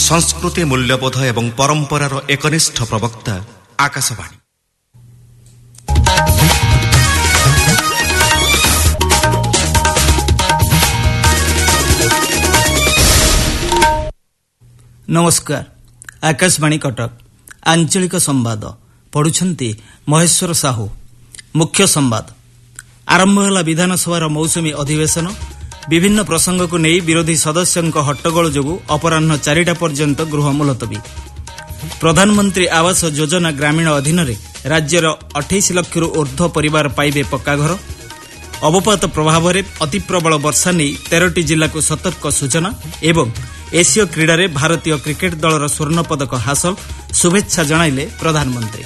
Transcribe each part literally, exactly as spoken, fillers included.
संस्कृति मूल्यबोध एवं परंपरार एकनिष्ठ प्रवक्ता आकाशवाणी। नमस्कार। आकाशवाणी कटक आंचलिक संवाद पढ़ुछंती महेश्वर साहू। मुख्य संवाद। आरंभ होला विधानसभार मौसुमी अधिवेशन। विभिन्न प्रसंग को नहीं विरोधी सदस्यों हट्टगोल जोगु अपराह्न चारिटा पर्यंत गृह मुलतवी। प्रधानमंत्री आवास योजना ग्रामीण अधीन रे राज्यर अठाईस लाख रु ऊर्ध्व परिवार पाइबे पक्का घर। अवपात प्रभाव में अति प्रबल वर्षा नहीं तेरह जिला को सतर्क सूचना। एवं एशिया क्रीड़ा रे भारतीय क्रिकेट दलर स्वर्ण पदक हासिल। शुभेच्छा जणाइले प्रधानमंत्री।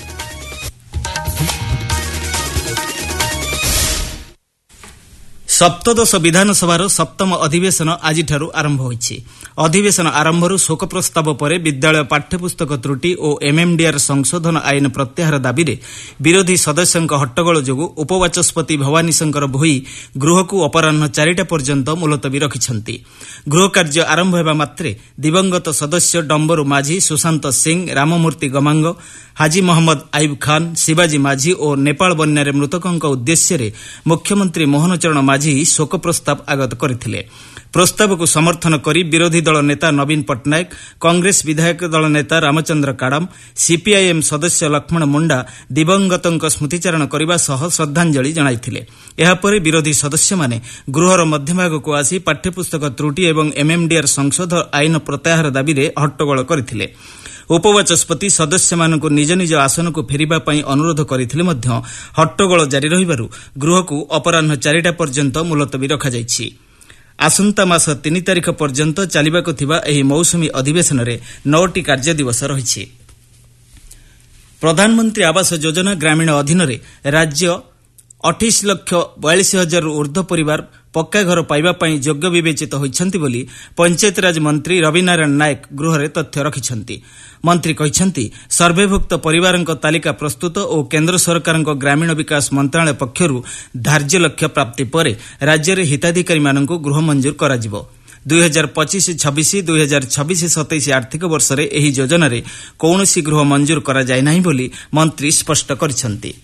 सप्तदश विधानसभार सप्तम अधिवेशन आज आरंभ होइछि। अधिवेशन आरंभरू शोक प्रस्ताव पर विद्यालय पाठ्यपुस्तक त्रुटि और एमएमडीआर संशोधन आईन प्रत्याहार दाबी रे विरोधी सदस्यों हट्टगोल जोगु उपवाचस्पति भवानी शंकर भोई गृह को अपराह्न चारिटा पर्यंत मुलतवी रखिछंती। गृह कार्य आरंभ हेबा मात्रे दिवंगत सदस्य डम्बरू माझी, सुशांत सिंह, राममूर्ति गमांग, हाजी मोहम्मद आयुब खान, शिवाजी माझी और नेपाल बन्यारे मृतकों उद्देश्य मुख्यमंत्री मोहन चरण माझी शोक प्रस्ताव आगत करथिले। प्रस्ताव को समर्थन करी विरोधी दल नेता नवीन पट्टनायक, कांग्रेस विधायक दल नेता रामचंद्र काड़म, सीपीआईएम सदस्य लक्ष्मण मुंडा दिवंगतों स्मृतिचारण करने सह श्रद्धांजलि जणाइथिले। एहापर विरोधी सदस्य माने गृहर मध्यभाग को आसी पाठ्यपुस्तक त्रुटि एवं एमएमडीआर संशोधन आईन प्रत्याहार दाबी रे हट्टगोल करथिले। उपवाचस्पति सदस्य मानक निज निज आसन को फेरिबा पई अनुरोध करथिले मध्य हट्टगोल जारी रहिबारु गृह को अपराह्न चारिटा पर्यंत मुलतवी रखा जायछि। आसंता मास तीन तारिख पर्यंत चलिबाको थिबा एही मौसुमी अधिवेशन रे नौटी कार्य दिवस रहिछि। प्रधानमंत्री आवास योजना ग्रामीण अधीन रे राज्य अठाईस लाख बयालीस हजार ऊर्ध्व परिवार पक्का घर पाइबा पई योग्य विवेचित होइछंती बोली पंचायतराज मंत्री रविनारायण नायक गृह तथ्य रखिछंती। मंत्री कहिछंती सर्वेभुक्त परिवारक तालिका प्रस्तुत और केंद्र सरकार ग्रामीण विकास मंत्रालय पक्षरु धार्य लक्ष्य प्राप्ति पर राज्य में हिताधिकारी मानक गृह मंजूर कराजिबो। दुई हजार पचिश छब्बीस दुई हजार छब्बीस सतैश आर्थिक वर्ष में एही योजना रे कौनसी गृह मंजूर करा जाय नाही बोली मंत्री स्पष्ट करिछंती।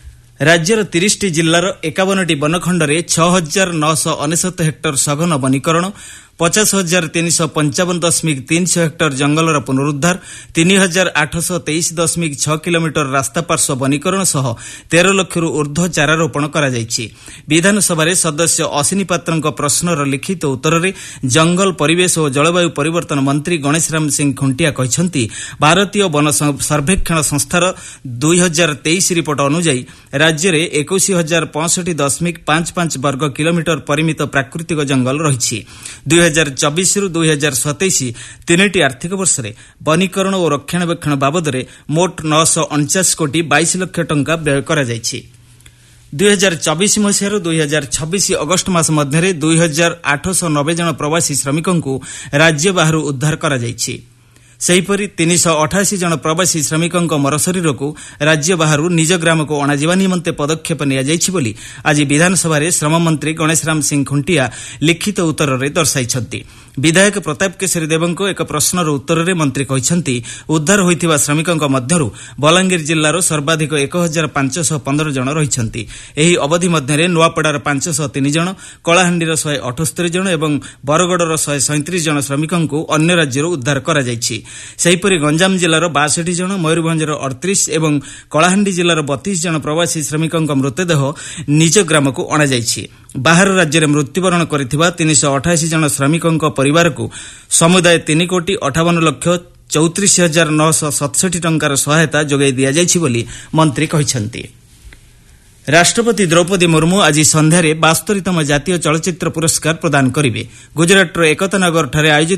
राज्यर तीस जिल्लार एकावन टी बनखंड में छह हजार नौश अनेशत हेक्टर सघन वनीकरण, पचास हजार तीन सौ पंचावन दशमिक तीन सौ हेक्टर जंगलर पुनरुद्धार, तीन हजार आठश तेईस दशमिक छह किलोमीटर रास्ता पार्श्व वनीकरण सह तेरह लाख रु ऊर्ध्व चारारोपण करा जायछि। विधानसभा सदस्य अश्विनी पात्रଙ୍କ प्रश्नर लिखित उत्तर में जंगल परिवेश और जलवायु परिवर्तन मंत्री गणेश राम सिंह खुंटिया कहिछंती भारतीय वन सर्वेक्षण संस्थार दुई हजार तेईस रिपोर्ट अनुଯାयी राज्य में इक्कीस हजार पैंसठ दशमिक पांच पांच वर्ग किलोमीटर परिमित प्राकृतिक जंगल रही। दुई हजार चौबीस रु दुई हजार सतैश तीनटी आर्थिक वर्ष में वनीकरण और रक्षणाबेक्षण बाबद मोट नौश अणचाश कोटी बाईस लाख टंका व्यय करा जायछि। दुई हजार चौबीस मसीह दुई हजार छब्बीस अगस्ट मास मध्य दुई हजार आठश नबे जन प्रवासी श्रमिकों को राज्य बाहर उद्धार करा जायछि। सेहीपरि तीन सौ अठाशी जन प्रवासी श्रमिकों मरशरीर को राज्य बाहर निज ग्राम को अणाजिबा निमंते पदक्षेप निया जायछि बोली आज विधानसभा रे श्रम मंत्री गणेश राम सिंह खुंटिया लिखित उत्तर रे दर्शाइछंती। विधायक प्रताप केशरी देवंको एक प्रश्नर उत्तर में मंत्री कहिछंती उद्धार होइथिबा श्रमिकों मध्यरु बलांगीर जिल्लार सर्वाधिक एक हजार पांचश पंद्रह जन रहिछंती। एही अवधि मध्य नुआपड़ार पांचश तीन जन, कलाहांडीर शहे अठस्तरी जन एवं बरगड़र शहे सैंतीस जन श्रमिकों को अन्य राज्य उद्धार करा जायछि। सेहीपरि गंजाम जिल्लार बासठ जन, मयूरभंजर अड़तीस एवं कलाहांडी जिल्लार बत्तीस जन प्रवासी श्रमिकों मृतदेह निज ग्राम को अणा जायछि। बाहर राज्य में मृत्युवरण करथिबा तीन सौ अठाशी जन श्रमिकों परिवार को समुदाय तीन कोटी अठावन लक्ष चौतीस हजार नौश सतसठी टंकार सहायता जोगाई दिया जायछि बोली मंत्री कहिछंती। राष्ट्रपति द्रौपदी मुर्मू आज संध्यारे बास्तरीतम जातीय चलचित्र पुरस्कार प्रदान करिवे। गुजरातर एकता नगर ठारे आयोजित